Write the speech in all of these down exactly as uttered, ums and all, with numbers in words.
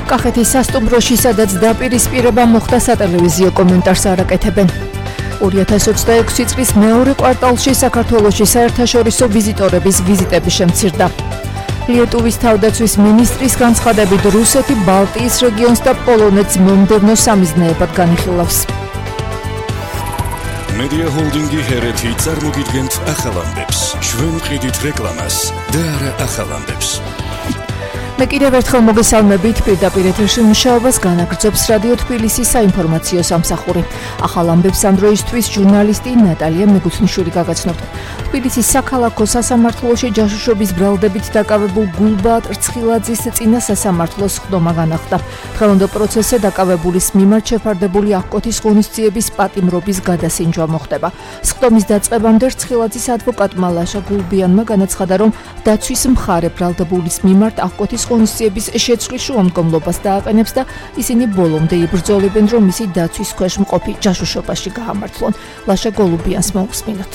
კახეთის სასტუმროში, სადაც დაპირისპირება მოხდა, სატელევიზიო კომენტარს არ აკეთებენ. ორი ათას ოცდაექვსი წლის მეორე კვარტალში საქართველოში საერთაშორისო ვიზიტორების ვიზიტები შემცირდა. ლიეტუვის თავდაცვის მინისტრის განცხადებით, რუსეთი ბალტიის რეგიონს და პოლონეთს მომდევნო სამიზნეებად განიხილავს. Media Holdingi ჰერეთი წარმოგიდგენთ ახალ ამბებს. ჩვენ ვყიდით რეკლამას და არა ახალ ამბებს. მე კიდევ ერთხელ მოგესალმებით, პირდაპირ ეთერში მუშაობას განაგრძობს რადიო თბილისის საინფორმაციო სამსახური. ახალ ამბებს ამ დროისთვის ჟურნალისტი ნატალია მეგუთნიშვილი გაგაცნობთ. თბილისის საქალაქო სასამართლოში ჯაშუშობის ბრალდებით დაკავებულ გულბაათ რცხილაძის წინა სასამართლოს ხდომა განახლდა. დღევანდელ პროცესზე დაკავებულის მიმართ შეფარდებული აკკოთის ღონისძიების პატიმრობის გადასინჯვა მოხდება. სხდომის დაწყებამდე რცხილაძის ადვოკატმა ლაშა გულბიანმა განაცხადა, რომ დაცვის მხარე ბრალდებულის მიმართ აკკოთის ღონისძიების შეცვლის შუამდგომლობას დააყენებს და ისინი ბოლომდე იბრძოლებენ, რომ მისი დაცვის ქვეშ მყოფი ჯაშუშობაში გაამართლონ. ლაშა გულბიანს მოусმინოთ.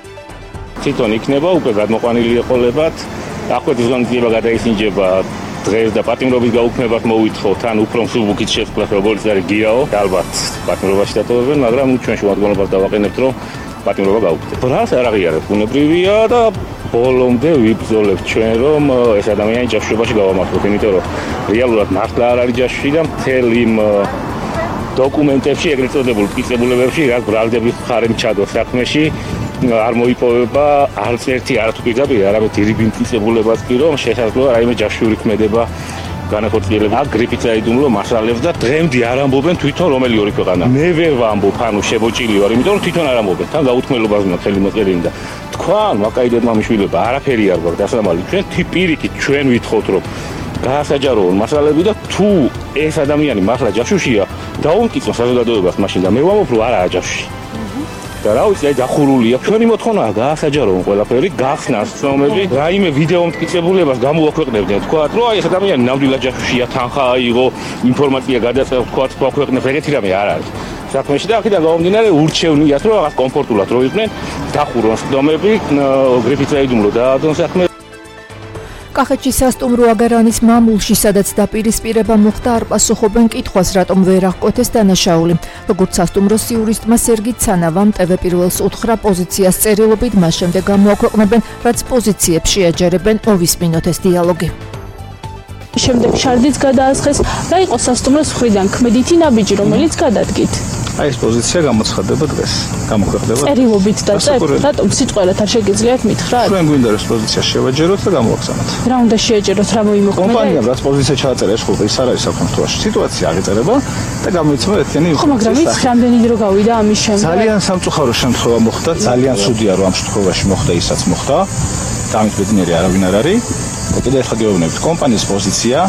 თვითონ იქნება უკვე გადმოყვანილი ეყოლებათ, აკკოთის ღონისძიება გადაისინჯება დღეს და პატიმრობის გაუქმებად მოვითხოვთ, ან უფრო მსუბუქით შეცვლას, როგორც არის გიაო, ალბათ პატიმრობაში დატოვებენ, მაგრამ ჩვენ შუამდგომლობას დავაყენებთ, რომ პატიმრობა გაუქმდება. ბრალს არ აღიარებ, ბუნებრივია და ბოლომდე ვიბრძოლებთ ჩვენ, რომ ეს ადამიანი ჯაშუშობაში გავამართლოთ, იმიტომ რომ რეალურად მართლა არ არის ჯაშუში და მთელ იმ დოკუმენტებში, ეგრეთ წოდებულ მტკიცებულებებში, რაც ბრალდების მხარემ ჩადოს საქმეში, არ მოიპოვება არც ერთი არც პირდაპირ, არამედ ირიბი მტკიცებულებაც კი, რომ შესაძლოა რაიმე ჯაშური ქმედება განახორციელება. გრიფით აიდუმლო მასალებს და დღემდე არ ამბობენ თვითონ რომელი ორი ქვეყანა. მე ვერ ვამბობ, ანუ შებოჭილი ვარ, იმიტომ რომ თვითონ არ ამბობენ. თან გაუთქმელობას უნდა ხელი მოწერილი და თქვან მაკაიდეთ მამიშვილება, არაფერი არ გვაქვს დასამალი. ჩვენ პირიქით ჩვენ ვითხოვთ, რომ გაასაჯაროონ მასალები და თუ ეს ადამიანი მართლა ჯაშუშია, დაუმტკიცონ საზოგადოებას მაშინ და მე ვამბობ, რომ არაა ჯაშუში. და რა ვიცი, აი დახურულია. ჩვენი მოთხოვნაა გაასაჯაროონ ყველაფერი, გახსნას ცნობები, რაიმე ვიდეო მტკიცებულებას გამოაქვეყნებდნენ, თქვათ, რომ აი ეს ადამიანი ნამდვილად ჯაშუშია, თანხა აიღო, ინფორმაცია გადაწყდა, თქვათ, გვაქვეყნებს, ეგეთი რამე არ არის. საქმეში და აქედან გამომდინარე ურჩევნიათ, რომ რაღაც კომფორტულად რო იყვნენ, დახურონ ცნობები, გრიფით აიდუმლო დაადონ საქმე. კახეთში სასტუმრო აგარანის მამულში, სადაც დაპირისპირება მოხდა, არ პასუხობენ კითხვას, რატომ ვერ აღკვეთეს დანაშაული. როგორც სასტუმროს იურისტმა სერგი ცანავამ ტევ პირველს უთხრა პოზიციას წერილობით, მას შემდეგ გამოაქვეყნებენ, რაც პოზიციებს შეაჯერებენ, მოვისმინოთ ეს დიალოგი. შემდეგ შარდიც გადაასხეს, რა იყო სასტუმროს მხრიდან ქმედითი ნაბიჯი, რომელიც გადადგით. აი ეს პოზიცია გამოცხადდება დღეს, გამოქვეყნდება. წერილობით და წერთ, რატომ სიტყველად არ შეგიძლიათ მითხრათ? ჩვენ გვინდა რომ პოზიცია შევაჯეროთ და გამოვაგზავნოთ. რა უნდა შეაჯეროთ, რა მოიმოქმედეთ? კომპანიამ რაც პოზიცია ჩააწერა ეს ხოლმე ის არ არის საქართველოში. სიტუაცია აღიწერება და გამოიცემა ერთიანი ხო, მაგრამ ის რამდენი დრო გავიდა ამის შემდეგ? ძალიან სამწუხარო შემთხვევა მოხდა, ძალიან ცუდია რომ ამ შემთხვევაში მოხდა ისაც მოხდა. დამით ბედნიერი არავინ არ არის. და კიდევ ერთხელ გეუბნებით, კომპანიის პოზიცია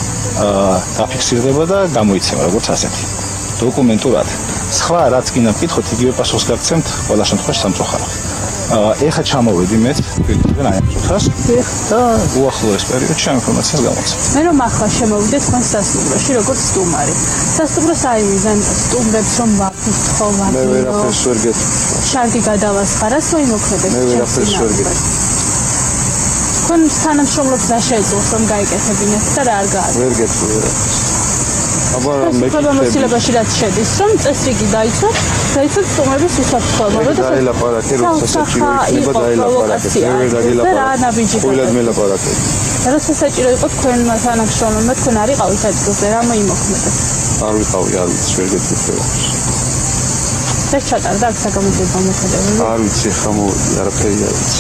აა დაფიქსირდება და გამოიცემა როგორც ასეთი. დოკუმენტურად. სხვა რაც გინდა მკითხოთ, იგივე პასუხს გაგცემთ ყველა შემთხვევაში სამწუხაროდ. აა ეხა ჩამოვედი მე ფილმიდან აი ამ შეხას და უახლოეს პერიოდში ამ ინფორმაციას გამოცემ. მე რომ ახლა შემოვიდე თქვენ სასტუმროში როგორც სტუმარი. სასტუმროს აი მიზან სტუმრებს რომ ვაფრთხო, მე ვერაფერს ვერ გეტყვი. შარდი გადავასხარას მოიმოქმედეთ. მე ვერაფერს ვერ გეტყვი. თქვენ თანამშრომლებს რა შეეძლოთ რომ გაიკეთებინეთ და რა არ გააკეთებინეთ? ვერ გეტყვი ვერაფერს. აბა მე პრობლემებსილებაში რაც შედის, რომ წესრიგი დაიცვათ, დაიცვათ სტუმრების უსაფრთხოება, როდესაც დაელაპარაკე, რომ სასაჭირო იქნება დაელაპარაკე, მე დაგელაპარაკე, ხულად მელაპარაკე. როცა საჭირო იყო თქვენმა თანამშრომლებმა, თქვენ არ იყავით ადგილზე, რა მოიმოქმედეთ? არ ვიყავი, არ ვიცი, ვერ გეტყვი ვერაფერს. ეს ჩატარდა აქ საგამოძიებო მოქმედებები? არ ვიცი, ხა მოვიდი, არაფერი არ ვიცი.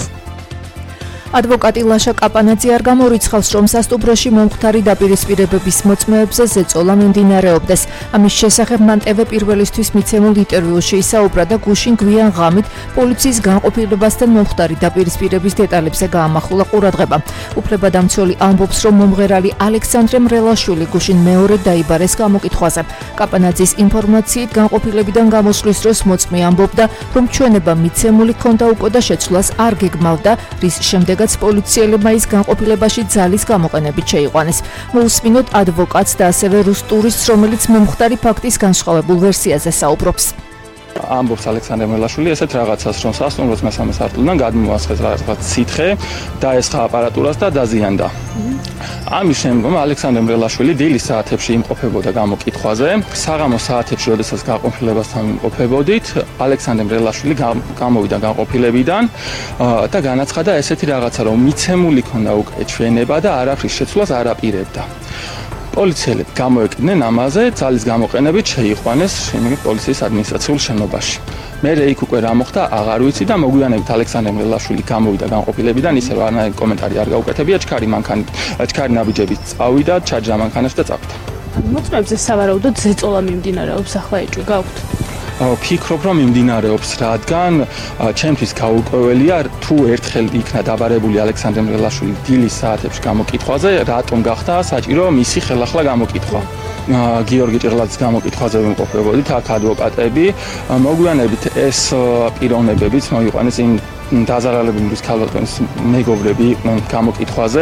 ადვოკატი ლაშა კაპანაძე არ გამორიცხავს, რომ სასტუმროში მომხდარი დაპირისპირებების მოწმეებზე ზეწოლა მიმდინარეობდეს. ამის შესახებ მან ტევ პირველისთვის მიცემულ ინტერვიუში ისაუბრა და გუშინ გვიან ღამით პოლიციის განყოფილებასთან მომხდარი დაპირისპირების დეტალებზე გაამახვილა ყურადღება. უფლებადამცველი ამბობს, რომ მომღერალი ალექსანდრე მრელაშვილი გუშინ მეორედ დაიბარეს გამოკითხვაზე. კაპანაძის ინფორმაციით განყოფილებიდან გამოსვლის დროს მოწმე ამბობდა, რომ ჩვენება მიცემული ქონდა უკვე და შეცვლას არ გეგმავდა, რის შემდეგ პოლიციელებმა ის განყოფილებაში ძალის გამოყენებით შეიყვანეს. მოусმინოთ ადვოკატს და ასევე რუსტურის, რომელიც მომხდარი ფაქტის განსხვავებულ ვერსიაზე საუბრობს. ამბობს ალექსანდრე მრელაშვილი ესეთ რაღაცას, რომ სასტუმროს მესამე სართულიდან გადმოასხეს რაღაც სითხე, დაესხა აპარატურას და დაზიანდა. ამის შემდგომ ალექსანდრე მრელაშვილი დილის საათებში იმყოფებოდა გამოკითხვაზე. საღამოს საათებში, როდესაც გაყოფილებასთან იმყოფებოდით, ალექსანდრე მრელაშვილი გამოვიდა განყოფილებიდან და განაცხადა ესეთი რაღაცა, რომ მიცემული ქონდა უკვე ჩვენება და არაფრის შეცვლას არ აპირებდა. პოლიციელები გამოეკიდნენ ამაზე, ძალის გამოყენებით შეიყვანეს პოლიციის ადმინისტრაციულ შენობაში. მერე იქ უკვე რა მოხდა, აღარ ვიცი და მოგვიანებით ალექსანდრე მრელაშვილი გამოვიდა განყოფილებიდან, ისე რომ არანაირი კომენტარი არ გაუკეთებია, ჩქარი მანქანი, ჩქარი ნაბიჯებით წავიდა, ჩაჯდა მანქანაში და წავიდა. მოწმეებზე სავარაუდოდ ზეწოლა მიმდინარეობს, ახლა ეჭვი გაქვთ? ფიქრობ, რომ მიმდინარეობს, რადგან ჩემთვის გაურკვეველია, თუ ერთხელ იქნა დაბარებული ალექსანდრე მრელაშვილი დილის საათებში გამოკითხვაზე, რატომ გახდა საჭირო მისი ხელახლა გამოკითხვა. გიორგი ჭიღლაძის გამოკითხვაზე ვიმყოფებოდით, აქ ადვოკატები, მოგვიანებით ეს პიროვნებებიც მოიყვანეს იმ დაზარალებულის ქალბატონის მეგობრები გამოკითხვაზე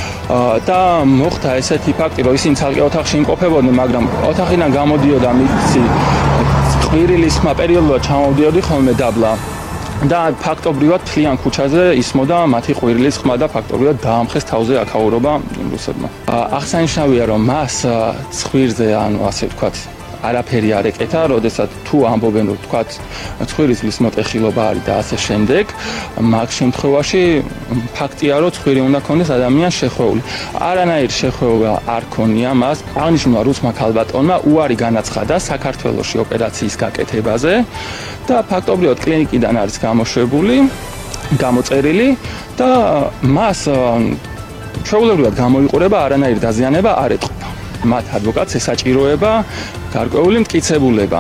და მოხდა ესეთი ფაქტი, რომ ისინი ცალკე ოთახში იმყოფებოდნენ, მაგრამ ოთახიდან გამოდიოდა მიწი ყვირილის ხმა პერიოდულად ჩამოვდიოდი ხოლმე დაბლა და ფაქტობრივად თლიან ქუჩაზე ისმოდა მათი ყვირილის ხმა და ფაქტობრივად დაამხეს თავზე აქაურობა რუსებმა. აღსანიშნავია, რომ მას ცხვირზე, ანუ ასე ვთქვათ, არაფერი არ ეკეთა, როდესაც თუ ამბობენ, რომ ვთქვათ, ცხვირის მოტეხილობა არის და ასე შემდეგ, მაგ შემთხვევაში ფაქტია, რომ ცხვირი უნდა ქონდეს ადამიანს შეხვეული. არანაირი შეხვეობა არ ქონია მას. აღნიშნულმა რუსმა ქალბატონმა უარი განაცხადა საქართველოში ოპერაციის გაკეთებაზე და ფაქტობრივად კლინიკიდან არის გამოშვებული, გამოწერილი და მას ჩვეულებრივად გამოიყურება, არანაირი დაზიანება არ ეტყობა. მათ ადვოკატს ესაჭიროება გარკვეული მტკიცებულება.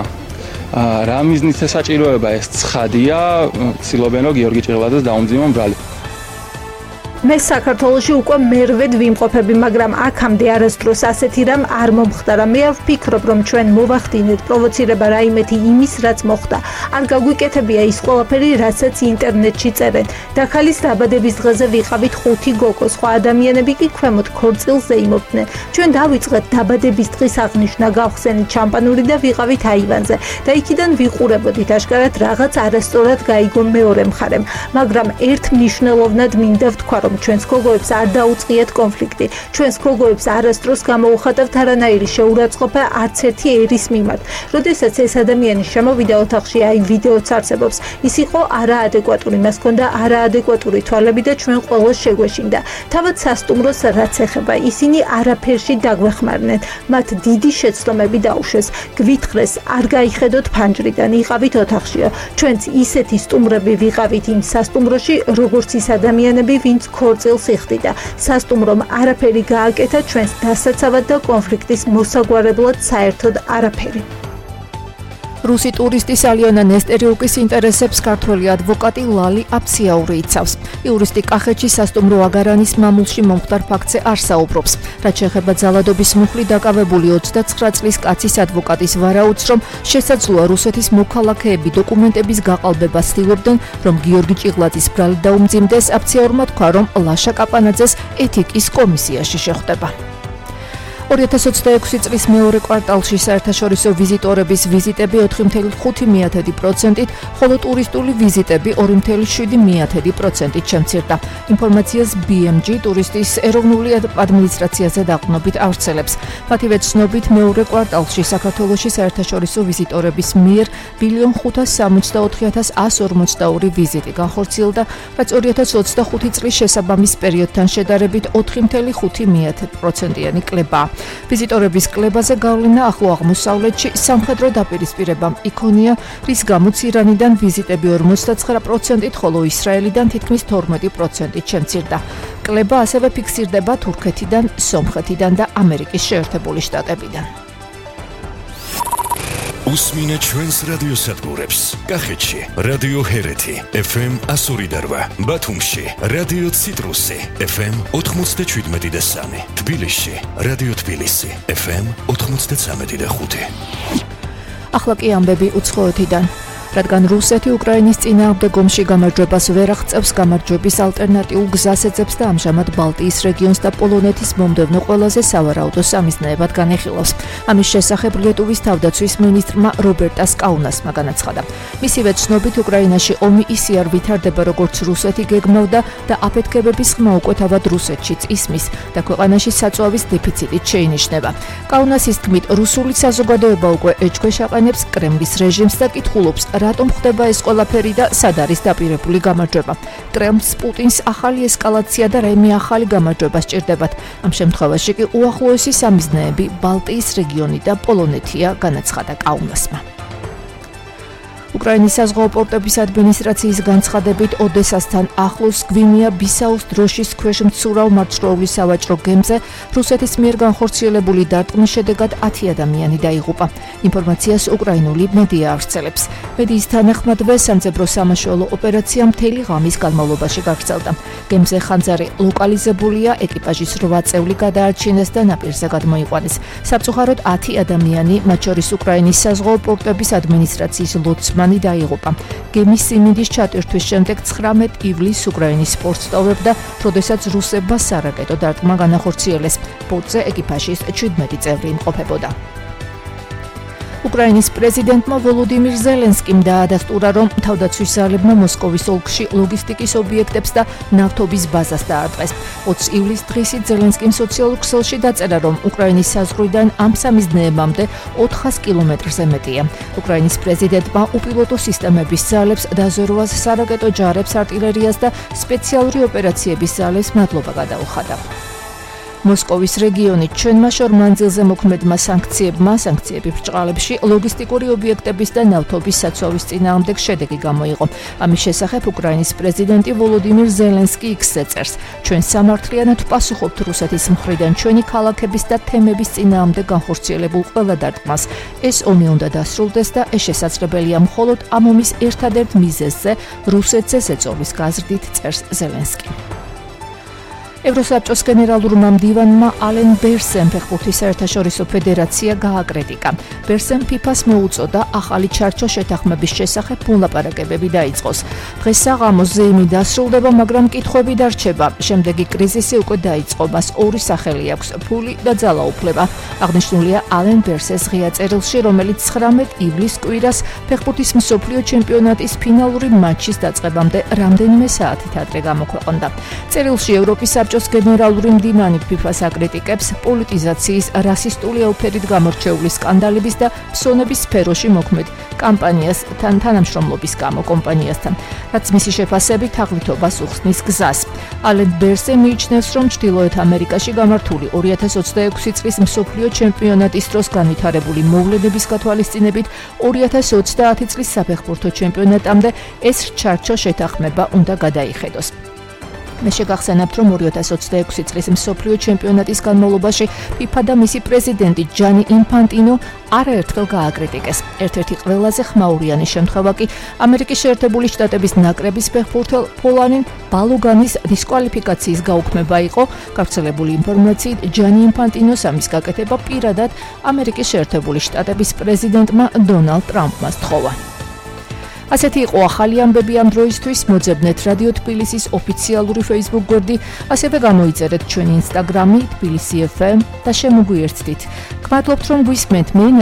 რა მიზნით ესაჭიროება, ეს ცხადია, ცდილობენ რომ გიორგი ჭიღლაძეს დაუმძიმონ ბრალი. მე საქართველოში უკვე მერვედ ვიმყოფები, მაგრამ აქამდე არასდროს ასეთი რამ არ მომხდარა. მე არ ვფიქრობ, რომ ჩვენ მოვახდინეთ პროვოცირება რაიმეთი იმის, რაც მოხდა. არ გაგვიკეთებია ის ყველაფერი, რასაც ინტერნეტში წერენ. დაქალის დაბადების დღეზე ვიყავით ხუთი გოგო, სხვა ადამიანები კი ქვემოთ ქორწილზე იმობდნენ. ჩვენ დავიწყეთ დაბადების დღის აღნიშვნა, გავხსენით შამპანური და ვიყავით აივანზე და იქიდან ვიყურებოდით. აშკარად რაღაც არასწორად გაიგო მეორე მხარემ, მაგრამ ერთ მნიშვნელოვნად მინდა ვთქვა, რომ ჩვენს გოგოებს არ დაუწყიეთ კონფლიქტი. ჩვენს გოგოებს არასდროს გამოუხატავთ არანაირი შეურაცხყოფა არც ერთი ერის მიმართ. როდესაც ეს ადამიანი შემოვიდა ოთახში, აი ვიდეოც არსებობს, ის იყო არაადეკვატური, მას ჰქონდა არაადეკვატური თვალები და ჩვენ ყველას შეგვეშინდა. თავად სასტუმროს რაც ეხება, ისინი არაფერში დაგვეხმარნენ. მათ დიდი შეცდომები დაუშვეს. გვითხრეს, არ გაიხედოთ ფანჯრიდან, იყავით ოთახშიო. ჩვენც ისეთი სტუმრები ვიყავით იმ სასტუმროში, როგორც ის ადამიანები, ვინც ქორწილს იხდიდა. სასტუმრომ არაფერი გააკეთა ჩვენს დასაცავად და კონფლიქტის მოსაგვარებლად საერთოდ არაფერი. რუსი ტურისტის ალიონა ნესტერიუკის ინტერესებს ქართველი ადვოკატი ლალი აფციაური იცავს. იურისტი კახეთში სასტუმრო აგარანის მამულში მომხდარ ფაქტზე არ საუბრობს. რაც შეეხება ძალადობის მუხლი დაკავებული ოცდაცხრა წლის კაცის ადვოკატის ვარაუდს, რომ შესაძლოა რუსეთის მოქალაქეები დოკუმენტების გაყალბებას ცდილობდნენ, რომ გიორგი ჭიღლაძის ბრალი დაუმძიმდეს, აფციაურმა თქვა, რომ ლაშა კაპანაძეს ეთიკის კომისიაში შეხვდება. ორი ათას ოცდაექვსი წლის მეორე კვარტალში საერთაშორისო ვიზიტორების ვიზიტები ოთხი წუთი ხუთი პროცენტით, ხოლო ტურისტული ვიზიტები ორი წუთი შვიდი პროცენტით შემცირდა. ინფორმაციას ბი ემ ჯი ტურისტის ეროვნული ადმინისტრაციაზე დაყრდნობით ავრცელებს. მათივე ცნობით, მეორე კვარტალში საქართველოში საერთაშორისო ვიზიტორების მიერ ბილიონ ხუთას სამოცდაოთხი ათას ათს ორმოცდაორი ვიზიტი განხორციელდა, რაც ორი ათას ოცდახუთი წლის შესაბამის პერიოდთან შედარებით ოთხი წუთი ხუთი პროცენტიანი კლებაა. ვიზიტორების კლებაზე გავლენა ახლო აღმოსავლეთში სამხედრო დაპირისპირებამ იქონია, რის გამოც ირანიდან ვიზიტები ორმოცდაცხრა პროცენტით, ხოლო ისრაელიდან თითქმის თორმეტი პროცენტით შემცირდა. კლება ასევე ფიქსირდება თურქეთიდან, სომხეთიდან და ამერიკის შეერთებული შტატებიდან. უსმინე ჩვენს რადიოსადგურებს. კახეთში რადიო ჰერეთი ეფ ემ εκατო ორი და რვა, ბათუმში რადიო ციტრუსი ეფ ემ ოთხმოცდაშვიდმეტი და სამი, თბილისში რადიო თბილისი ეფ ემ ოთხმოცდაცამეტი და ხუთი. ახლა კი ამბები უცხოეთიდან. რადგან რუსეთი უკრაინის წინააღმდეგ ომში გამარჯვებას ვერ აღწევს, გამარჯვების ალტერნატიულ გზას ეძებს და ამჟამად ბალტიის რეგიონს და პოლონეთის მომდევნო ყველაზე სავარაუდო სამიზნეებად განიხილავს. ამის შესახებ ლიეტუვის თავდაცვის მინისტრმა რობერტას კაუნასმა განაცხადა. მისივე ცნობით, უკრაინაში ომი ისე არ ვითარდება, როგორც რუსეთი გეგმავდა და აფეთქებების ხმა უკვე თავად რუსეთშიც ისმის და ქვეყანაში საწვავის დეფიციტით შეინიშნება. კაუნასის თქმით, რუსული საზოგადოება უკვე ეჭქვეშ აყენებს კრემლის რეჟიმს და კითხულობს, რატომ ხდება ეს ყველაფერი და სად არის დაპირებული გამარჯვება. კრემლს პუტინს ახალი ესკალაცია და რაიმე ახალი გამარჯვება სჭირდებათ. ამ შემთხვევაში კი უახლოესი სამიზნეები ბალტიის რეგიონი და პოლონეთია, განაცხადა კაუნასმა. უკრაინის საზღვაო პორტების ადმინისტრაციის განცხადებით, ოდესასთან ახლოს გვინეა-ბისაუს დროშის ქვეშ მცურავ მარცვლეული სავაჭრო გემზე რუსეთის მიერ განხორციელებული დარტყმის შედეგად ათი ადამიანი დაიღუპა. ინფორმაციას უკრაინული მედია ავრცელებს. მედიის თანახმადვე სამძებრო სამაშველო ოპერაცია მთელი ღამის განმავლობაში გაგრძელდა. გემზე ხანძარი ლოკალიზებულია, ეკიპაჟის რვა წევრი გადაარჩინეს და ნაპირზე გადმოიყვანეს. სამწუხაროდ ათი ადამიანი, მათ შორის უკრაინის საზღვაო პორტების ადმინისტრაციის ლოცმანი დაიღუპა. გემის სიმინდის ჩატვირთვის შემდეგ ცხრამეტ ივლისს უკრაინის პორტს ტოვებდა, როდესაც რუსებმა სარაკეტო დარტყმა განახორციელეს. პორტზე ეკიპაჟის შვიდმეტი წევრი იმყოფებოდა. უკრაინის პრეზიდენტმა ვოლოდიმირ ზელენსკიმ დაადასტურა, რომ თავდაცვის ძალებმა მოსკოვის ოლქში ლოგისტიკის ობიექტებს და ნავთობის ბაზას დაარტყეს. ოცი ივლისს დღისით ზელენსკიმ სოციალურ ქსელში დაწერა, რომ უკრაინის საზღვრიდან ამ სამიზნეებამდე ოთხას კილომეტრზე მეტია. უკრაინის პრეზიდენტმა უპილოტო სისტემების ძალებს, დაზვერვას, სარაკეტო ჯარებს, არტილერიას და სპეციალური ოპერაციების ძალებს მადლობა გადაუხადა. მოსკოვის რეგიონი ჩვენმა შორ მანძილზე მოქმედმა სანქციებმა, სანქციები ბრჭყალებში ლოგისტიკური ობიექტების და ნავთობის საწვავის წინააღმდეგ შედეგი გამოიღო. ამის შესახებ უკრაინის პრეზიდენტი ვოლოდიმირ ზელენსკი იქსზე წერს: ჩვენ სამართლიანად ვპასუხობთ რუსეთის მხრიდან ჩვენი ქალაქების და თემების წინააღმდეგ განხორციელებულ ყველა დარტყმას. ეს ომი უნდა დასრულდეს და ეს შესაძლებელია მხოლოდ ამ ომის ერთადერთ მიზეზზე, რუსეთზე ზეწოლის გაზრდით, წერს ზელენსკი. ევროსაბჭოს გენერალურმა მდივანმა ალენ ბერსემ ფეხბურთის საერთაშორისო ფედერაცია გააკრიტიკა. ბერსემ ფიფას მოუწოდა ახალი ჩარჩო შეთანხმების შესახებ მოლაპარაკებები დაიწყოს. დღეს საღამოს ზეიმი დასრულდება, მაგრამ კითხვები დარჩება. შემდეგი კრიზისი უკვე დაიწყო, მას ორი სახელი აქვს: ფული და ძალაუფლება. აღნიშნულია ალენ ბერსეს ღია წერილში, რომელიც ცხრამეტ ივლისს კვირას ფეხბურთის მსოფლიო ჩემპიონატის ფინალური მატჩის დაწყებამდე რამდენიმე საათით ადრე გამოქვეყნდა. წერილში ევროპის საბჭოს გენერალური მდივანი ფიფას აკრიტიკებს პოლიტიზაციის, რასისტული ელფერით გამორჩეული სკანდალების და ფსონების სფეროში მოქმედ კამპანიას თან თანამშრომლობის გამო კომპანიასთან, რაც მისი შეფასებით თაღლითობას უხსნის გზას. ალენ ბერსე მიიჩნევს, რომ ჩრდილოეთ ამერიკაში გამართული ორი ათას ოცდაექვსი წლის მსოფლიო ჩემპიონატის დროს განვითარებული მოვლენების გათვალისწინებით ორი ათას ოცდაათი წლის საფეხბურთო ჩემპიონატამდე ეს ჩარჩო შეთანხმება უნდა გადაიხედოს. მე შეგახსენებთ, რომ ორი ათას ოცდაექვსი წლის მსოფლიო ჩემპიონატის განმავლობაში ფიფა და მისი პრეზიდენტი ჯანი ინფანტინო არაერთხელ გააკრიტიკეს. ერთ-ერთი ყველაზე ხმაურიანი შემთხვევა კი ამერიკის შეერთებული შტატების ნაკრების ფეხბურთელ პოლანინ ბალოგანის დისკვალიფიკაციის გაუქმება იყო. გავრცელებული ინფორმაციით, ჯანი ინფანტინოს ამის გაკეთება პირადად ამერიკის შეერთებული შტატების პრეზიდენტმა დონალდ ტრამპმა სთხოვა. ასეთი იყო ახალი ამბები ამ დროისთვის. მოძებნეთ რადიო თბილისის ოფიციალური Facebook გვერდი, ასევე გამოიწერეთ ჩვენი Instagram-ი თბილისი ეფ ემ და შემოგვიერთდით. გმადლობთ, რომ გვისმენთ. მე